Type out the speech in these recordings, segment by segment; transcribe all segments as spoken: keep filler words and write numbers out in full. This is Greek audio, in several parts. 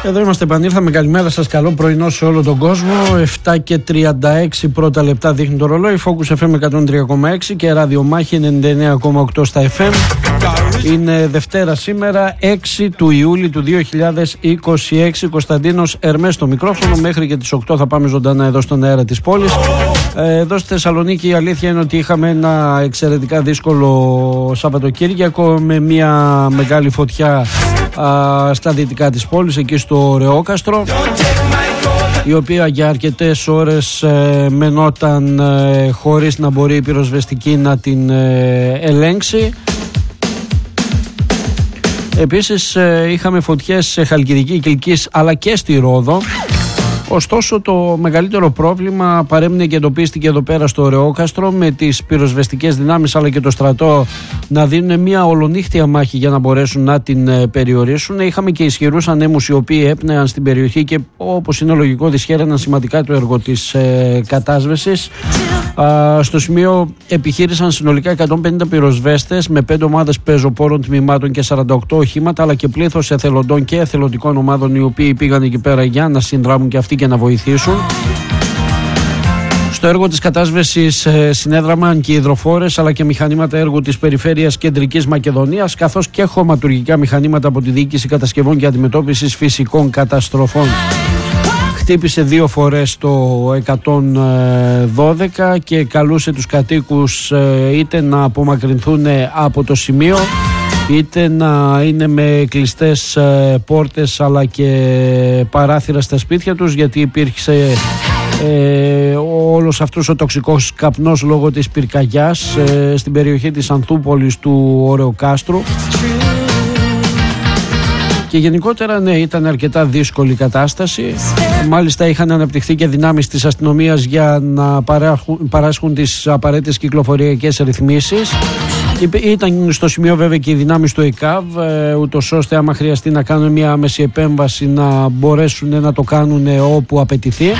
Εδώ είμαστε, επανήλθαμε. Καλημέρα σας, καλό πρωινό σε όλο τον κόσμο. Εφτά και τριάντα έξι πρώτα λεπτά δείχνει το ρολόι. Focus εφ εμ εκατόν τρία κόμμα έξι και ραδιομάχη ενενήντα εννέα κόμμα οκτώ στα εφ εμ. Είναι Δευτέρα σήμερα, έξι του Ιούλη του δύο χιλιάδες είκοσι έξι. Κωνσταντίνος Ερμές στο μικρόφωνο. Μέχρι και τις οκτώ θα πάμε ζωντανά εδώ στον αέρα της πόλης. Εδώ στη Θεσσαλονίκη η αλήθεια είναι ότι είχαμε ένα εξαιρετικά δύσκολο Σαββατοκύριακο με μια μεγάλη φωτιά α, στα δυτικά της πόλης, εκεί στο Ρεόκαστρο, η οποία για αρκετές ώρες ε, μενόταν ε, χωρίς να μπορεί η πυροσβεστική να την ε, ελέγξει. Επίσης ε, είχαμε φωτιές σε Χαλκιδική, Κιλκής αλλά και στη Ρόδο. Ωστόσο το μεγαλύτερο πρόβλημα παρέμεινε και εντοπίστηκε εδώ πέρα στο Ρεόκαστρο, με τις πυροσβεστικές δυνάμεις αλλά και το στρατό να δίνουν μια ολονύχτια μάχη για να μπορέσουν να την περιορίσουν. Είχαμε και ισχυρούς ανέμους οι οποίοι έπνεαν στην περιοχή και, όπως είναι λογικό, δυσχέραναν σημαντικά το έργο της ε, κατάσβεσης. Α, στο σημείο επιχείρησαν συνολικά εκατόν πενήντα πυροσβέστες με πέντε ομάδες πεζοπόρων τμήματων και σαράντα οκτώ οχήματα, αλλά και πλήθος εθελοντών και εθελοντικών ομάδων, οι οποίοι πήγαν εκεί πέρα για να συνδράμουν και αυτοί και να βοηθήσουν. Στο έργο της κατάσβεσης ε, συνέδραμαν και υδροφόρες αλλά και μηχανήματα έργου της περιφέρειας Κεντρικής Μακεδονίας, καθώς και χωματουργικά μηχανήματα από τη Διοίκηση Κατασκευών και Αντιμετώπισης Φυσικών Καταστροφών. Χτύπησε δύο φορές το εκατόν δώδεκα και καλούσε τους κατοίκους είτε να απομακρυνθούν από το σημείο, είτε να είναι με κλειστές πόρτες αλλά και παράθυρα στα σπίτια τους, γιατί υπήρξε ε, όλος αυτός ο τοξικός καπνός λόγω της πυρκαγιάς ε, στην περιοχή της Ανθούπολης του Ωρεοκάστρου. Και γενικότερα, ναι, ήταν αρκετά δύσκολη κατάσταση. Μάλιστα είχαν αναπτυχθεί και δυνάμεις της αστυνομίας για να παράσχουν, παράσχουν τις απαραίτητες κυκλοφοριακές ρυθμίσεις. Ήταν στο σημείο βέβαια και οι δυνάμεις του ΕΚΑΒ, ούτως ώστε άμα χρειαστεί να κάνουν μια άμεση επέμβαση να μπορέσουν να το κάνουν όπου απαιτηθεί.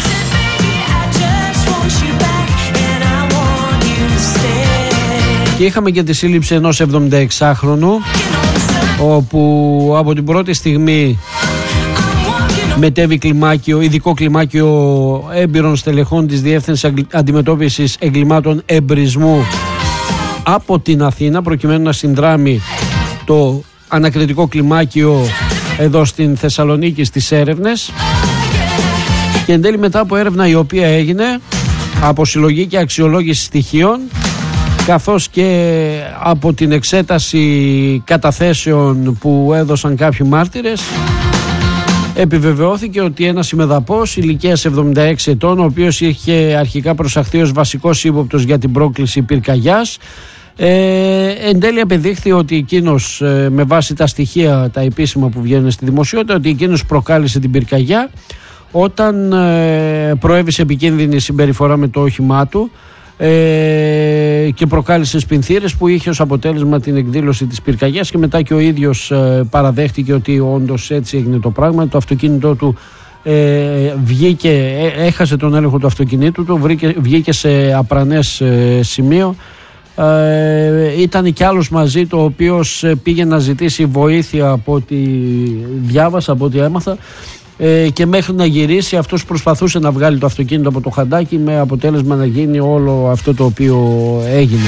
Και είχαμε και τη σύλληψη ενός εβδομηνταεξάχρονου, όπου από την πρώτη στιγμή μετέβη κλιμάκιο, ειδικό κλιμάκιο έμπειρων στελεχών της Διεύθυνσης Αντιμετώπισης Εγκλημάτων Εμπρισμού από την Αθήνα, προκειμένου να συνδράμει το ανακριτικό κλιμάκιο εδώ στην Θεσσαλονίκη στις έρευνες. Και εν τέλει, μετά από έρευνα η οποία έγινε από συλλογή και αξιολόγηση στοιχείων, καθώς και από την εξέταση καταθέσεων που έδωσαν κάποιοι μάρτυρες, επιβεβαιώθηκε ότι ένας ημεδαπός ηλικίας εβδομήντα έξι ετών, ο οποίος είχε αρχικά προσαχθεί ως βασικός ύποπτος για την πρόκληση πυρκαγιάς, ε, εν τέλει απεδείχθη ότι εκείνος, ε, με βάση τα στοιχεία τα επίσημα που βγαίνουν στη δημοσιότητα, ότι εκείνος προκάλεσε την πυρκαγιά όταν ε, προέβησε επικίνδυνη συμπεριφορά με το όχημά του Ε, και προκάλεσε σπινθήρες που είχε ως αποτέλεσμα την εκδήλωση της πυρκαγιάς, και μετά και ο ίδιος ε, παραδέχτηκε ότι όντως έτσι έγινε το πράγμα. Το αυτοκίνητό του ε, βγήκε, ε, έχασε τον έλεγχο του αυτοκινήτου του, βρήκε, βγήκε σε απρανές ε, σημείο. Ε, ήταν κι άλλος μαζί του, ο οποίος πήγε να ζητήσει βοήθεια από ό,τι διάβασα, από ό,τι έμαθα, και μέχρι να γυρίσει αυτός προσπαθούσε να βγάλει το αυτοκίνητο από το χαντάκι, με αποτέλεσμα να γίνει όλο αυτό το οποίο έγινε.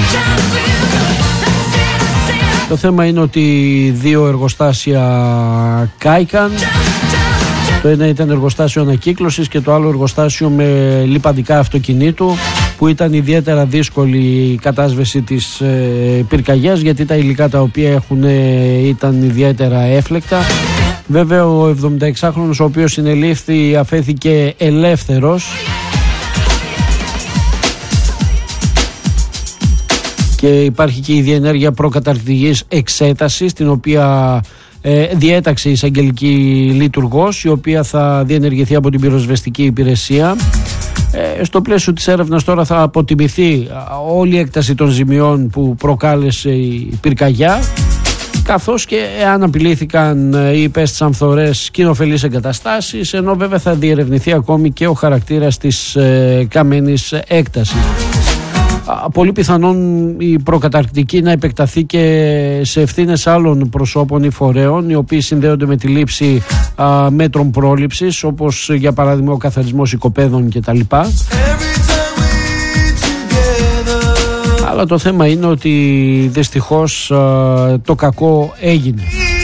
Το θέμα είναι ότι δύο εργοστάσια κάηκαν. Το ένα ήταν εργοστάσιο ανακύκλωσης και το άλλο εργοστάσιο με λιπαντικά αυτοκινήτου, που ήταν ιδιαίτερα δύσκολη η κατάσβεση της ε, πυρκαγιάς, γιατί τα υλικά τα οποία έχουν ήταν ιδιαίτερα έφλεκτα. Βέβαια ο εβδομηνταεξάχρονος, ο οποίος συνελήφθη, αφέθηκε ελεύθερος και υπάρχει και η διενέργεια προκαταρκτικής εξέτασης, την οποία ε, διέταξε η εισαγγελική λειτουργός, η οποία θα διενεργηθεί από την πυροσβεστική υπηρεσία. Ε, στο πλαίσιο της έρευνας τώρα θα αποτιμηθεί όλη η έκταση των ζημιών που προκάλεσε η πυρκαγιά, καθώς και εάν απειλήθηκαν ή υπέστησαν φθορές κοινοφελείς εγκαταστάσεις, ενώ βέβαια θα διερευνηθεί ακόμη και ο χαρακτήρας της ε, καμένης έκτασης. πολύ πιθανόν η προκαταρκτική να επεκταθεί και σε ευθύνες άλλων προσώπων ή φορέων, οι οποίοι συνδέονται με τη λήψη α, μέτρων πρόληψης, όπως για παράδειγμα ο καθαρισμός οικοπαίδων κτλ. Αλλά το θέμα είναι ότι δυστυχώς α, το κακό έγινε.